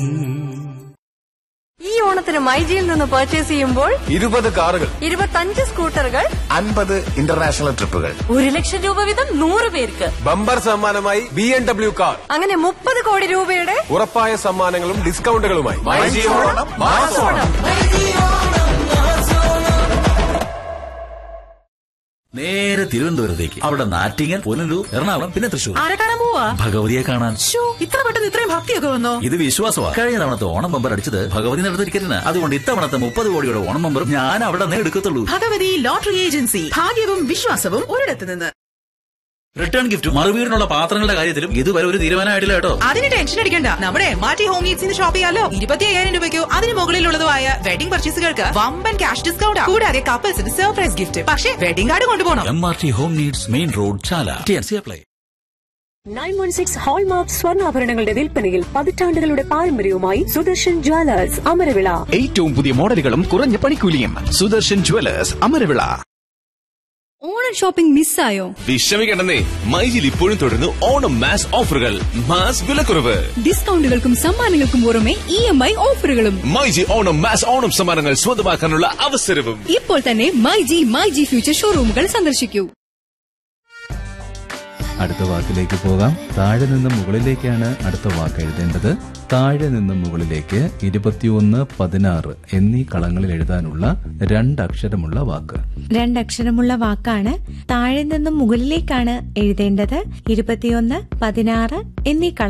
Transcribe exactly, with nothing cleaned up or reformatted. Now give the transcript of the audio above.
ഈ ഓണത്തിന് മൈജിയിൽ നിന്ന് പർച്ചേസ് ചെയ്യുമ്പോൾ ഇരുപത് കാറുകൾ, ഇരുപത്തഞ്ച് സ്കൂട്ടറുകൾ, അൻപത് ഇന്റർനാഷണൽ ട്രിപ്പുകൾ, ഒരു ലക്ഷം രൂപ വീതം നൂറ് പേർക്ക് ബമ്പർ സമ്മാനമായി ബി എം ഡബ്ല്യു കാർ, അങ്ങനെ മുപ്പത് കോടി രൂപയുടെ ഉറപ്പായ സമ്മാനങ്ങളും ഡിസ്കൗണ്ടുകളുമായി. നേരെ തിരുവനന്തപുരത്തേക്ക്, അവിടെ നാറ്റിങ്ങൽ, പുനലൂർ, എറണാകുളം, പിന്നെ തൃശൂർ. ആരെ കാണാൻ പോവാ? ഭഗവതിയെ കാണാൻ. ഇത്ര പെട്ടെന്ന് ഇത്രയും ഭക്തിയൊക്കെ വന്നോ? ഇത് വിശ്വാസമാണ്. കഴിഞ്ഞ തവണത്തെ ഓണം ബമ്പർ അടിച്ചത് ഭഗവതി നടന്ന ടിക്കറ്റിന്. അതുകൊണ്ട് ഇത്തവണത്തെ മുപ്പത് കോടിയുടെ ഓണം ബമ്പർ ഞാൻ അവിടെ നിന്ന് എടുക്കത്തുള്ളൂ. ഭഗവതി ലോട്ടറി ഏജൻസി, ഭാഗ്യവും വിശ്വാസവും ഒരിടത്ത് നിന്ന്. റിട്ടേൺ ഗിഫ്റ്റ്, മറുവീടിനുള്ള പാത്രങ്ങളുടെ കാര്യത്തിലും ഇതുവരെ ഒരു തീരുമാനമായിട്ടില്ല കേട്ടോ. അതിന് ടെൻഷൻ അടിക്കണ്ട. നമ്മുടെ മാറ്റി ഹോം നീഡ്സിന് ഷോപ്പ് ചെയ്യാലോ. ഇരുപത്തി അയ്യായിരം രൂപയ്ക്കോ അതിന് മുകളിലുള്ളതുമായ വെഡിംഗ് പർച്ചേസുകൾക്ക് വമ്പൻ ക്യാഷ് ഡിസ്കൗണ്ട്, കൂടാതെ കപ്പിൾസിന് സർപ്രൈസ് ഗിഫ്റ്റ്. പക്ഷേ വെഡിംഗ് കാർഡ് കൊണ്ടുപോകണം. M R T home needs, main road, ചാല. T N C apply. Nine one six hallmark സ്വർണ്ണാഭരണങ്ങളുടെ വിൽപ്പനയിൽ പതിറ്റാണ്ടുകളുടെ പാരമ്പര്യവുമായി സുദർശൻ ജ്വല്ലേഴ്സ്, അമരവിള. ഏറ്റവും പുതിയ മോഡലുകളും കുറഞ്ഞ പണിക്കൂലിയും. സുദർശൻ ജ്വല്ലേഴ്സ്, അമരവിള. ഓണം ഷോപ്പിംഗ് മിസ്സായോ? വിഷമിക്കണ്ടെന്നേ, മൈജിൽ ഇപ്പോഴും തുടരുന്നു ഓണം മാസ് ഓഫറുകൾ. മാസ് വിലക്കുറവ്, ഡിസ്കൗണ്ടുകൾക്കും സമ്മാനങ്ങൾക്കും പുറമെ ഇ എം ഐ ഓഫറുകളും. മൈജി ഓണം മാസ് ഓണം സമ്മാനങ്ങൾ സ്വന്തമാക്കാനുള്ള അവസരവും. ഇപ്പോൾ തന്നെ മൈജി മൈജി ഫ്യൂച്ചർ ഷോറൂമുകൾ സന്ദർശിക്കൂ. അടുത്ത വാക്കിലേക്ക് പോകാം. താഴെ നിന്നും മുകളിലേക്കാണ് അടുത്ത വാക്ക് എഴുതേണ്ടത്. താഴെ നിന്നും മുകളിലേക്ക് ഇരുപത്തിയൊന്ന്, പതിനാറ് എന്നീ കളങ്ങളിൽ എഴുതാനുള്ള രണ്ടക്ഷരമുള്ള വാക്ക്. രണ്ടക്ഷരമുള്ള വാക്കാണ്. താഴെ നിന്നും മുകളിലേക്കാണ് എഴുതേണ്ടത്. ഇരുപത്തിയൊന്ന്, പതിനാറ് എന്നീ